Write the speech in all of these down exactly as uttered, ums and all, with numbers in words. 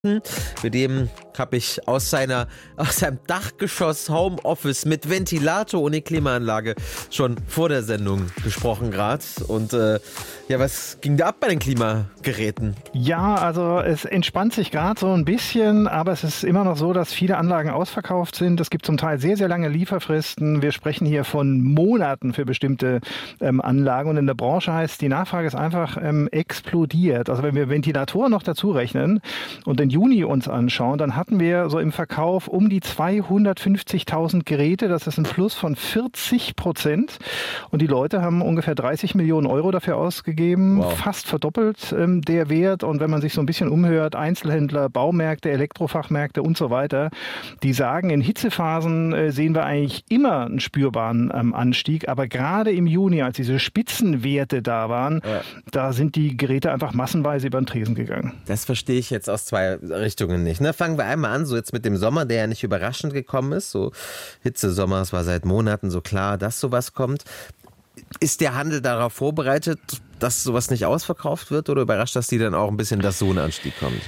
Mit dem habe ich aus seiner aus seinem Dachgeschoss Homeoffice mit Ventilator und Klimaanlage schon vor der Sendung gesprochen gerade. Und äh, ja, was ging da ab bei den Klimageräten? Ja, also es entspannt sich gerade so ein bisschen, aber es ist immer noch so, dass viele Anlagen ausverkauft sind. Es gibt zum Teil sehr, sehr lange Lieferfristen. Wir sprechen hier von Monaten für bestimmte ähm, Anlagen. Und in der Branche heißt, die Nachfrage ist einfach ähm, explodiert. Also wenn wir Ventilatoren noch dazu rechnen und den Juni uns anschauen, dann hatten wir so im Verkauf um die zweihundertfünfzigtausend Geräte. Das ist ein Plus von vierzig Prozent. Und die Leute haben ungefähr dreißig Millionen Euro dafür ausgegeben. Wow. Fast verdoppelt ähm, der Wert. Und wenn man sich so ein bisschen umhört, Einzelhändler, Baumärkte, Elektrofachmärkte und so weiter, die sagen, in Hitzephasen äh, sehen wir eigentlich immer einen spürbaren ähm, Anstieg. Aber gerade im Juni, als diese Spitzenwerte da waren, ja. da sind die Geräte einfach massenweise über den Tresen gegangen. Das verstehe ich jetzt aus zwei Richtungen nicht. Ne? Fangen wir einmal an, so jetzt mit dem Sommer, der ja nicht überraschend gekommen ist. So Hitzesommer, es war seit Monaten so klar, dass sowas kommt. Ist der Handel darauf vorbereitet, dass sowas nicht ausverkauft wird, oder überrascht das die dann auch ein bisschen, dass so ein Anstieg kommt?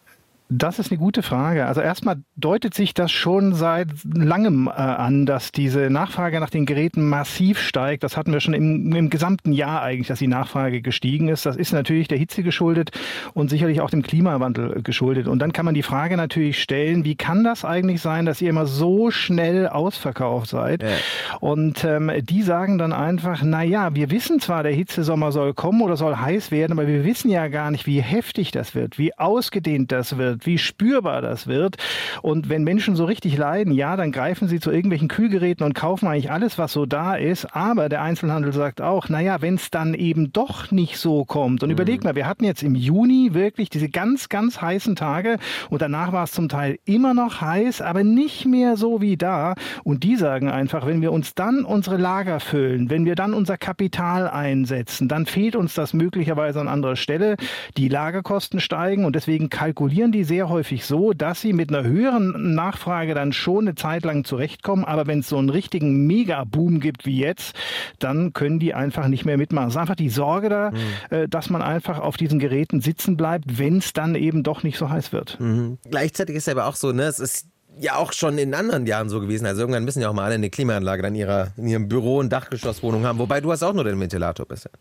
Das ist eine gute Frage. Also erstmal deutet sich das schon seit langem äh, an, dass diese Nachfrage nach den Geräten massiv steigt. Das hatten wir schon im, im gesamten Jahr eigentlich, dass die Nachfrage gestiegen ist. Das ist natürlich der Hitze geschuldet und sicherlich auch dem Klimawandel geschuldet. Und dann kann man die Frage natürlich stellen, wie kann das eigentlich sein, dass ihr immer so schnell ausverkauft seid? Ja. Und ähm, die sagen dann einfach, na ja, wir wissen zwar, der Hitzesommer soll kommen oder soll heiß werden, aber wir wissen ja gar nicht, wie heftig das wird, wie ausgedehnt das wird, wie spürbar das wird. Und wenn Menschen so richtig leiden, ja, dann greifen sie zu irgendwelchen Kühlgeräten und kaufen eigentlich alles, was so da ist. Aber der Einzelhandel sagt auch, naja, wenn es dann eben doch nicht so kommt. Und mhm. überleg mal, wir hatten jetzt im Juni wirklich diese ganz, ganz heißen Tage und danach war es zum Teil immer noch heiß, aber nicht mehr so wie da. Und die sagen einfach, wenn wir uns dann unsere Lager füllen, wenn wir dann unser Kapital einsetzen, dann fehlt uns das möglicherweise an anderer Stelle. Die Lagerkosten steigen und deswegen kalkulieren die sehr häufig so, dass sie mit einer höheren Nachfrage dann schon eine Zeit lang zurechtkommen. Aber wenn es so einen richtigen Mega-Boom gibt wie jetzt, dann können die einfach nicht mehr mitmachen. Es ist einfach die Sorge da, mhm. dass man einfach auf diesen Geräten sitzen bleibt, wenn es dann eben doch nicht so heiß wird. Mhm. Gleichzeitig ist es aber auch so, ne, es ist ja auch schon in anderen Jahren so gewesen. Also irgendwann müssen ja auch mal alle eine Klimaanlage in, ihrer, in ihrem Büro, und Dachgeschosswohnung haben. Wobei du hast auch nur den Ventilator bisher.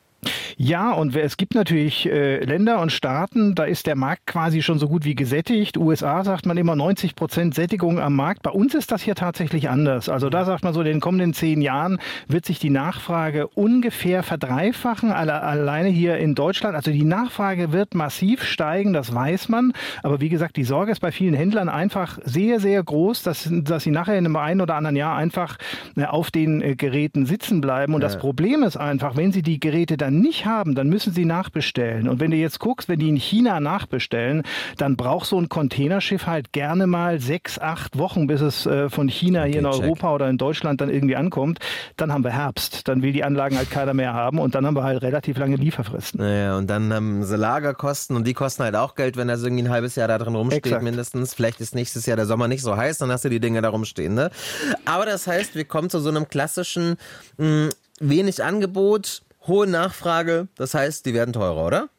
Ja, und es gibt natürlich äh, Länder und Staaten, da ist der Markt quasi schon so gut wie gesättigt. U S A sagt man immer neunzig Prozent Sättigung am Markt. Bei uns ist das hier tatsächlich anders. Also da sagt man so, in den kommenden zehn Jahren wird sich die Nachfrage ungefähr verdreifachen, alle, alleine hier in Deutschland. Also die Nachfrage wird massiv steigen, das weiß man. Aber wie gesagt, die Sorge ist bei vielen Händlern einfach sehr, sehr groß, dass, dass sie nachher in einem einen oder anderen Jahr einfach äh, auf den äh, Geräten sitzen bleiben. Und ja. das Problem ist einfach, wenn sie die Geräte dann nicht haben, dann müssen sie nachbestellen. Und wenn du jetzt guckst, wenn die in China nachbestellen, dann braucht so ein Containerschiff halt gerne mal sechs, acht Wochen, bis es äh, von China okay, hier in Europa check. oder in Deutschland dann irgendwie ankommt. Dann haben wir Herbst. Dann will die Anlagen halt keiner mehr haben und dann haben wir halt relativ lange Lieferfristen. Naja, und dann haben sie Lagerkosten und die kosten halt auch Geld, wenn das irgendwie ein halbes Jahr da drin rumsteht Exakt. mindestens. Vielleicht ist nächstes Jahr der Sommer nicht so heiß, dann hast du die Dinge da rumstehen. Ne? Aber das heißt, wir kommen zu so einem klassischen mh, wenig Angebot, hohe Nachfrage, das heißt, die werden teurer, oder?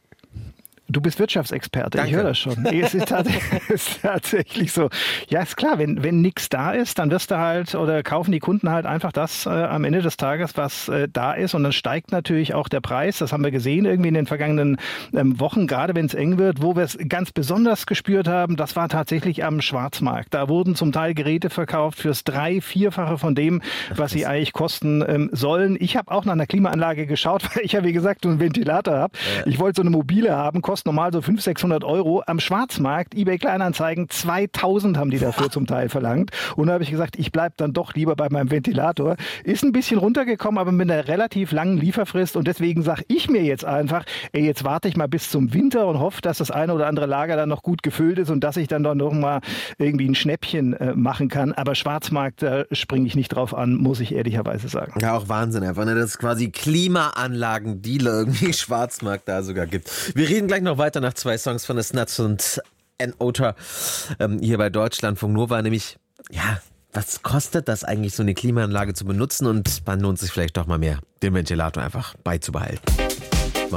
Du bist Wirtschaftsexperte, Danke. Ich höre das schon. Es ist, ist tatsächlich so. Ja, ist klar, wenn, wenn nichts da ist, dann wirst du halt, oder kaufen die Kunden halt einfach das äh, am Ende des Tages, was äh, da ist. Und dann steigt natürlich auch der Preis. Das haben wir gesehen irgendwie in den vergangenen ähm, Wochen, gerade wenn es eng wird. Wo wir es ganz besonders gespürt haben, das war tatsächlich am Schwarzmarkt. Da wurden zum Teil Geräte verkauft fürs drei-, vierfache von dem, was sie eigentlich kosten ähm, sollen. Ich habe auch nach einer Klimaanlage geschaut, weil ich ja, wie gesagt, einen Ventilator habe. Ja. Ich wollte so eine mobile haben, kostet normal so fünfhundert, sechshundert Euro. Am Schwarzmarkt, eBay Kleinanzeigen, zweitausend haben die dafür zum Teil verlangt. Und da habe ich gesagt, ich bleibe dann doch lieber bei meinem Ventilator. Ist ein bisschen runtergekommen, aber mit einer relativ langen Lieferfrist. Und deswegen sage ich mir jetzt einfach, ey, jetzt warte ich mal bis zum Winter und hoffe, dass das eine oder andere Lager dann noch gut gefüllt ist und dass ich dann doch noch mal irgendwie ein Schnäppchen äh, machen kann. Aber Schwarzmarkt, da springe ich nicht drauf an, muss ich ehrlicherweise sagen. Ja, auch Wahnsinn einfach, ne? Dass es quasi Klimaanlagen-Dealer irgendwie Schwarzmarkt da sogar gibt. Wir reden gleich noch weiter nach zwei Songs von The Snuts und N-Otter ähm, hier bei Deutschlandfunk Nova, nämlich, ja, was kostet das eigentlich, so eine Klimaanlage zu benutzen, und wann lohnt sich vielleicht doch mal mehr, den Ventilator einfach beizubehalten.